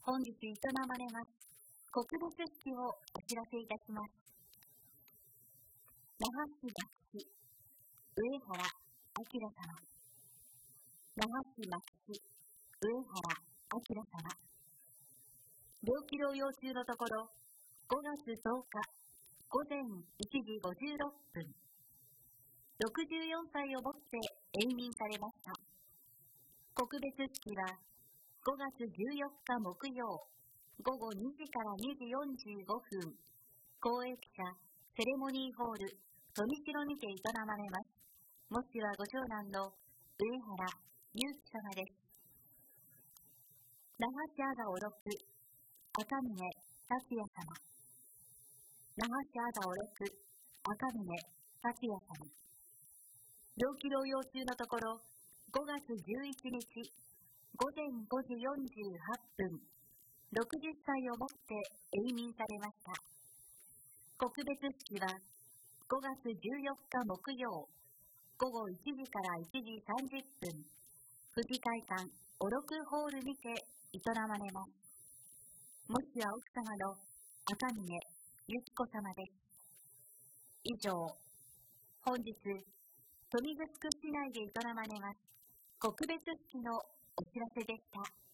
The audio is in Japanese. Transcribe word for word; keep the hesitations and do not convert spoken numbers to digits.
本日営まれます告別式をお知らせいたします。那覇市牧師上原明様、那覇市牧師上原明様、病気療養中のところごがつとおか午前いちじごじゅうろっぷん、ろくじゅうよんさいをもって永眠されました。告別式はごがつじゅうよっか木曜午後にじからにじよんじゅうごふん、公益社セレモニーホール富城にて営まれます。もしはご長男の上原祐樹様です。那覇市阿賀おろく赤嶺達也様、那覇市阿賀おろく赤嶺達也様、病気療養中のところごがつじゅういちにち午前ごじよんじゅうはっぷん、ろくじゅっさいをもって永眠されました。告別式はごがつじゅうよっか木曜午後いちじからいちじさんじゅっぷん、富士会館おろくホールにて営まれます。もしは奥様の赤嶺由紀子様です。以上、本日豊見城市内で営まれます告別式のお知らせでした。